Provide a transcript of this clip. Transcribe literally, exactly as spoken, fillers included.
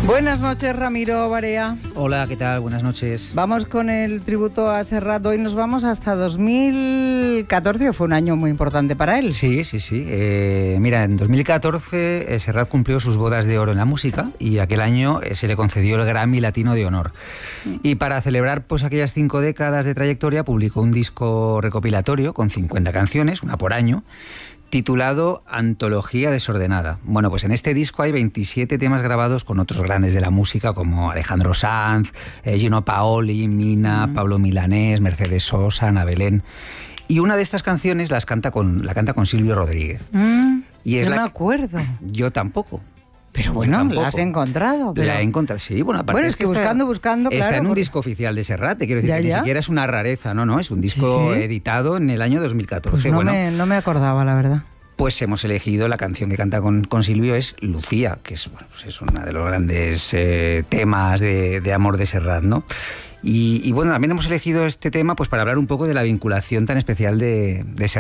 Buenas noches, Ramiro Barea. Hola, ¿qué tal? Buenas noches. Vamos con el tributo a Serrat. Hoy nos vamos hasta dos mil catorce, que fue un año muy importante para él. Sí, sí, sí. Eh, mira, en dos mil catorce eh, Serrat cumplió sus bodas de oro en la música y aquel año eh, se le concedió el Grammy Latino de Honor. Mm. Y para celebrar pues aquellas cinco décadas de trayectoria publicó un disco recopilatorio con cincuenta canciones, una por año, titulado Antología Desordenada. Bueno, pues en este disco hay veintisiete temas grabados con otros grandes de la música como Alejandro Sanz, eh, Gino Paoli, Mina, mm. Pablo Milanés, Mercedes Sosa, Ana Belén. Y una de estas canciones las canta con, la canta con Silvio Rodríguez. Mm, y es no la me acuerdo. Yo tampoco. Pero bueno, la has encontrado. Pero... La he encontrado, sí. Bueno, aparte bueno, es, es que, que buscando, está, buscando, claro. Está en un porque... disco oficial de Serrat, te quiero decir ¿Ya, que ya? ni siquiera es una rareza, no, no, es un disco ¿Sí? editado en el año dos mil catorce. Pues no, bueno, me, no me acordaba, la verdad. Pues hemos elegido la canción que canta con, con Silvio, es Lucía, que es, bueno, pues es uno de los grandes eh, temas de, de amor de Serrat, ¿no? Y, y bueno, también hemos elegido este tema pues para hablar un poco de la vinculación tan especial de, de Serrat